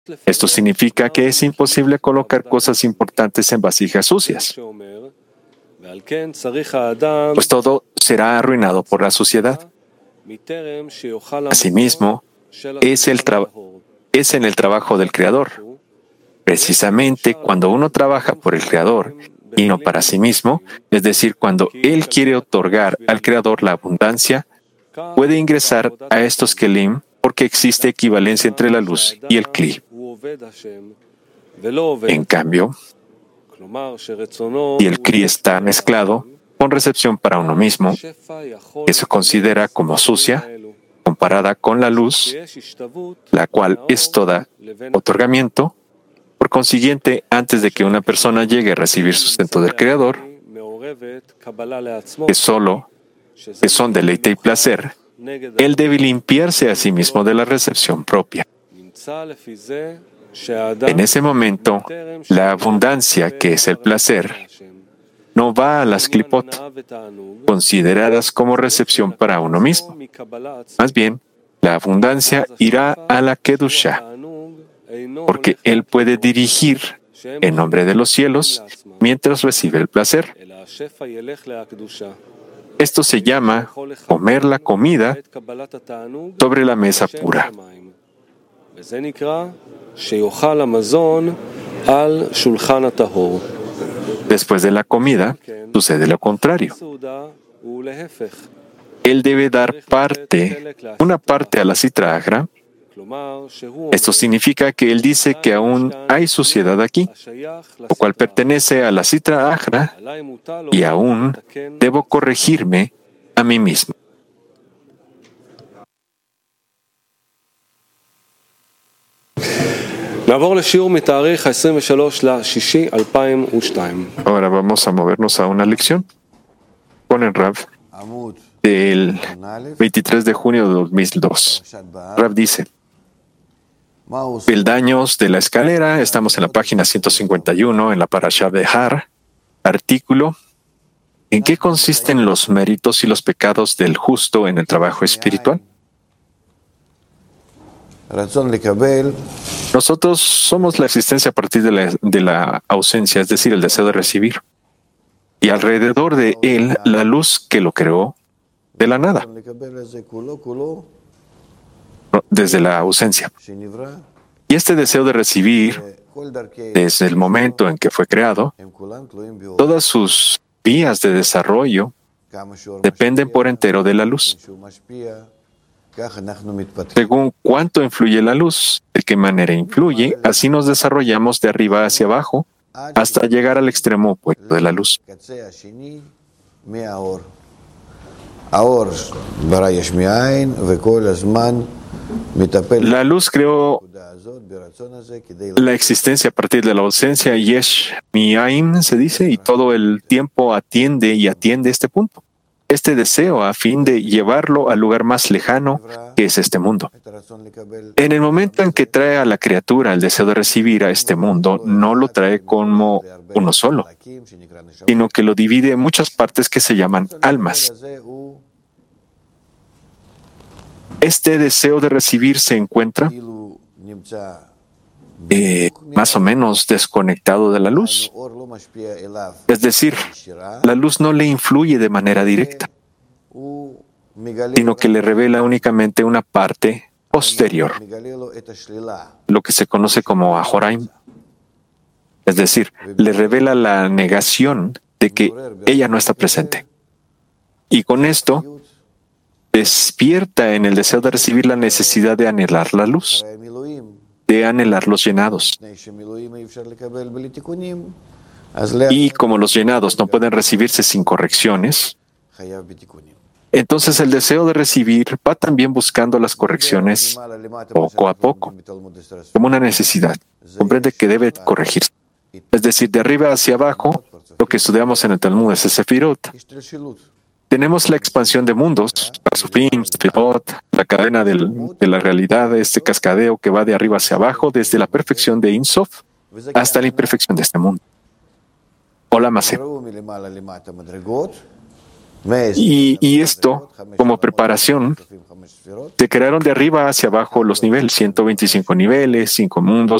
Esto significa que es imposible colocar cosas importantes en vasijas sucias, pues todo será arruinado por la suciedad. Asimismo, es en el trabajo del Creador. Precisamente cuando uno trabaja por el Creador y no para sí mismo, es decir, cuando Él quiere otorgar al Creador la abundancia, puede ingresar a estos kelim porque existe equivalencia entre la luz y el kli. En cambio, si el kli está mezclado con recepción para uno mismo, que se considera como sucia, comparada con la luz, la cual es toda otorgamiento. Por consiguiente, antes de que una persona llegue a recibir sustento del Creador, que son deleite y placer, él debe limpiarse a sí mismo de la recepción propia. En ese momento, la abundancia, que es el placer, no va a las klipot, consideradas como recepción para uno mismo. Más bien, la abundancia irá a la kedusha, porque él puede dirigir en nombre de los cielos mientras recibe el placer. Esto se llama comer la comida sobre la mesa pura. Después de la comida, sucede lo contrario. Él debe dar una parte a la Sitra Achra. Esto significa que él dice que aún hay suciedad aquí, lo cual pertenece a la Sitra Achra, y aún debo corregirme a mí mismo. Ahora vamos a movernos a una lección con el Rav del 23 de junio de 2002. Rav dice: peldaños de la escalera. Estamos en la página 151, en la Parashá de Har, artículo: ¿en qué consisten los méritos y los pecados del justo en el trabajo espiritual? Nosotros somos la existencia a partir de la ausencia, es decir, el deseo de recibir. Y alrededor de él, la luz que lo creó de la nada, desde la ausencia. Y este deseo de recibir, desde el momento en que fue creado, todas sus vías de desarrollo dependen por entero de la luz. Según cuánto influye la luz, de qué manera influye, así nos desarrollamos de arriba hacia abajo hasta llegar al extremo opuesto de la luz. La luz creó la existencia a partir de la ausencia, yesh mi'ain se dice, y todo el tiempo atiende este punto, este deseo, a fin de llevarlo al lugar más lejano que es este mundo. En el momento en que trae a la criatura el deseo de recibir a este mundo, no lo trae como uno solo, sino que lo divide en muchas partes que se llaman almas. Este deseo de recibir se encuentra más o menos desconectado de la luz. Es decir, la luz no le influye de manera directa, sino que le revela únicamente una parte posterior, lo que se conoce como Ahoraim. Es decir, le revela la negación de que ella no está presente. Y con esto despierta en el deseo de recibir la necesidad de anhelar la luz, de anhelar los llenados. Y como los llenados no pueden recibirse sin correcciones, entonces el deseo de recibir va también buscando las correcciones poco a poco, como una necesidad. Comprende que debe corregirse. Es decir, de arriba hacia abajo, lo que estudiamos en el Talmud es el Sefirot. Tenemos la expansión de mundos, Sufim, Sefirot, la cadena de la realidad, este cascadeo que va de arriba hacia abajo, desde la perfección de Ein Sof hasta la imperfección de este mundo. Olam Hazé. Y esto, como preparación, Se crearon de arriba hacia abajo los niveles, 125 niveles, 5 mundos,